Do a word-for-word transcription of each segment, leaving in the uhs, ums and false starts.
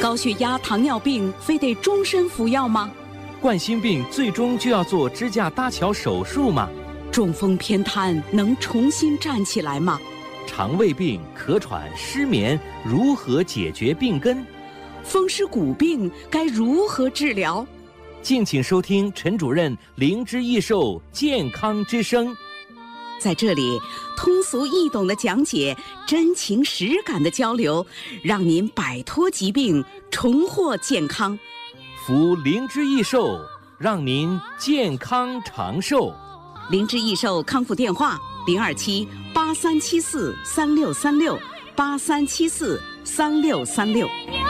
高血压、糖尿病非得终身服药吗？ 冠心病最终就要做支架搭桥手术吗？ 中风偏瘫能重新站起来吗？ 肠胃病、咳喘、失眠如何解决病根？ 风湿骨病该如何治疗？ 敬请收听陈主任灵芝益寿健康之声。 在这里，通俗易懂的讲解，真情实感的交流，让您摆脱疾病，重获健康。 服灵芝益寿，让您健康长寿。 灵芝益寿康复电话：零二七八三七四三六三六八三七四三六三六。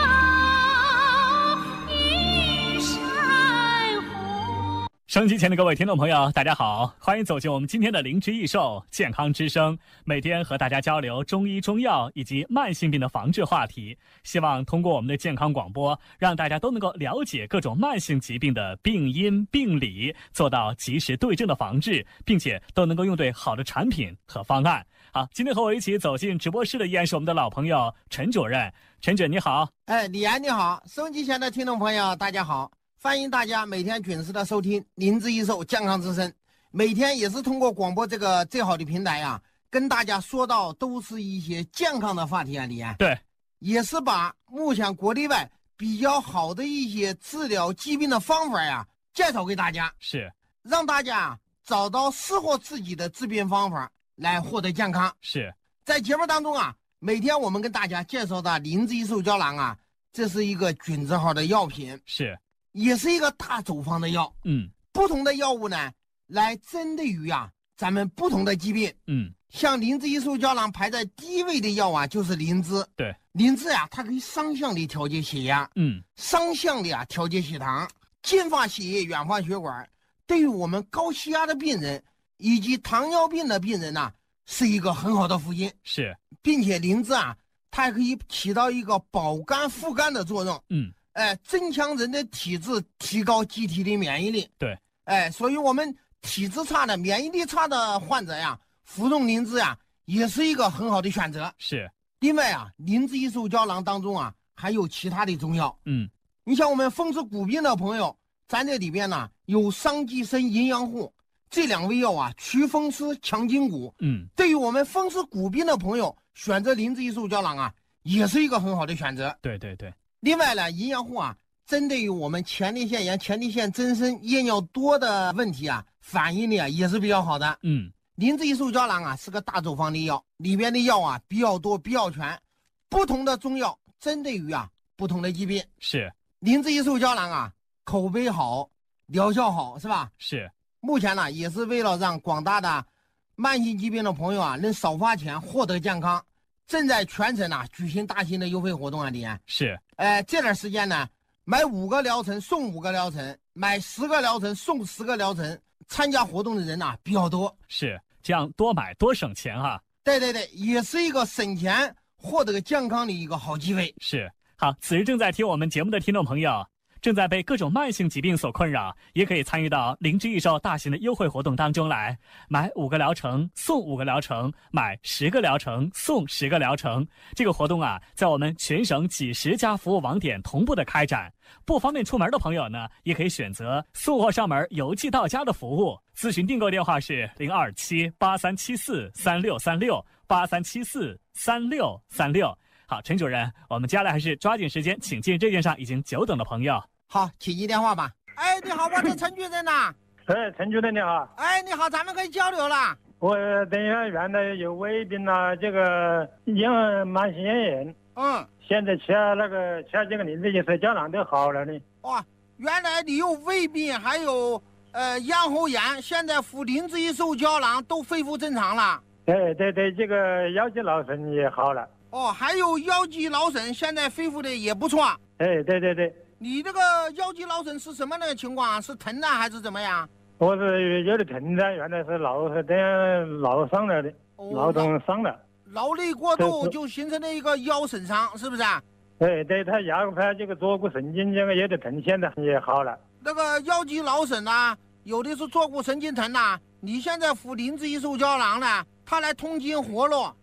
收音机前的各位听众朋友，大家好，欢迎走进我们今天的灵芝益寿健康之声，每天和大家交流中医中药以及慢性病的防治话题，希望通过我们的健康广播，让大家都能够了解各种慢性疾病的病因病理，做到及时对症的防治，并且都能够用对好的产品和方案。好，今天和我一起走进直播室的依然是我们的老朋友陈主任。陈主任你好。 哎，李安你好，收音机前的听众朋友大家好，欢迎大家每天准时的收听灵芝益寿健康之声，每天也是通过广播这个最好的平台呀、啊，跟大家说到都是一些健康的话题啊，李安。 对， 也是把目前国内外比较好的一些治疗疾病的方法呀、啊，介绍给大家， 是让大家找到适合自己的治病方法来获得健康。 是在节目当中啊，每天我们跟大家介绍的灵芝益寿胶囊啊，这是一个菌字号的药品， 是。 也是一个大处方的药， 嗯， 不同的药物呢，来针对于啊咱们不同的疾病， 嗯， 像灵芝益寿胶囊排在第一位的药啊，就是灵芝， 对， 灵芝呀、啊，它可以双向的调节血压， 嗯， 双向的啊调节血糖，净化血液，软化血管，对于我们高血压的病人以及糖尿病的病人呐、啊，是一个很好的福音， 是， 并且灵芝啊，它还可以起到一个保肝护肝的作用， 嗯。 哎，增强人的体质，提高机体的免疫力。 对， 哎，所以我们体质差的、免疫力差的患者呀，服用灵芝呀，也是一个很好的选择。 是。 另外啊，灵芝益寿胶囊当中啊，还有其他的中药。 嗯， 你像我们风湿骨病的朋友，咱这里边呢有桑寄生、营养护这两味药啊，祛风湿、强筋骨。 嗯， 对于我们风湿骨病的朋友，选择灵芝益寿胶囊啊，也是一个很好的选择。 对对对。 另外呢，营养护啊，针对于我们前列腺炎、前列腺增生、夜尿多的问题啊，反应力啊也是比较好的。 嗯， 灵芝益寿胶囊啊是个大处方的药，里边的药啊比较多、比较全，不同的中药针对于啊不同的疾病。 是。 灵芝益寿胶囊啊，口碑好，疗效好，是吧？ 是。 目前呢，也是为了让广大的慢性疾病的朋友啊，能少花钱获得健康。正在全省啊举行大型的优惠活动啊，李安是， 呃，这段时间呢，买五个疗程送五个疗程，买十个疗程送十个疗程，参加活动的人呐、啊、比较多， 是这样，多买多省钱哈、啊。 对对对，也是一个省钱获得健康的一个好机会。 是，好，此时正在听我们节目的听众朋友，正在被各种慢性疾病所困扰，也可以参与到灵芝益寿大型的优惠活动当中来，买五个疗程送五个疗程，买十个疗程送十个疗程。这个活动啊，在我们全省几十家服务网点同步的开展。不方便出门的朋友呢，也可以选择送货上门、邮寄到家的服务。咨询订购电话是零二七八三七四三六三六八三七四三六三六。好，陈主任，我们接下来还是抓紧时间，请进热线上已经久等的朋友。 好，请接电话吧。哎，你好，我是陈主任呐。 哎，陈主任你好。 哎，你好，咱们可以交流了。 我等一下原来有胃病啊，这个咽慢性咽炎。 嗯。 现在吃那个吃这个灵芝益寿胶囊都好了呢。 哇，原来你有胃病，还有呃咽喉炎，现在服灵芝益寿胶囊都恢复正常了。 对对对，这个腰肌劳损也好了。 哦，还有腰肌劳损，现在恢复的也不错。 哎，对对对。 你这个腰肌劳损是什么那个情况？是疼啊还是怎么样？ 我是有点疼的，原来是劳等劳伤了的， 哦、 劳动伤了。 劳累过度就形成了一个腰损伤，是不是啊？ 对对，他压迫这个坐骨神经这个有点疼，现在也好了。 那个腰肌劳损啊，有的是坐骨神经疼呐、啊。你现在服灵芝益寿胶囊呢，它来通经活络，